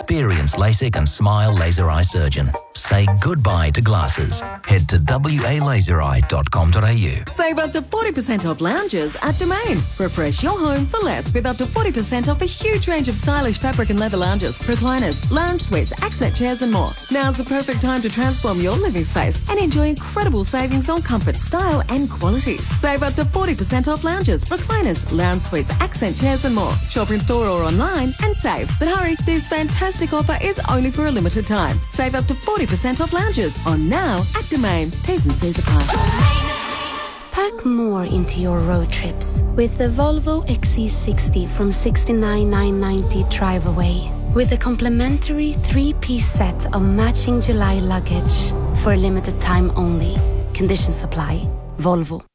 experienced LASIK and SMILE laser eye surgeon. Say goodbye to glasses. Head to walasereye.com.au. Save up to 40% off lounges at Domain. Refresh your home for less with up to 40% off a huge range of stylish fabric and leather lounges, recliners, lounge suites, accent chairs and more. Now's the perfect time to transform your living space and enjoy incredible savings on comfort, style and quality. Save up to 40% off lounges, recliners, lounge suites, accent chairs and more. Shop in store or online and save. But hurry, this fantastic offer is only for a limited time. Save up to 40% off lounges on now at Domain. T's and C's apply. Pack more into your road trips with the Volvo XC60 from $69,990 drive away. With a complimentary 3-piece set of matching July luggage for a limited time only. Conditions apply. Volvo.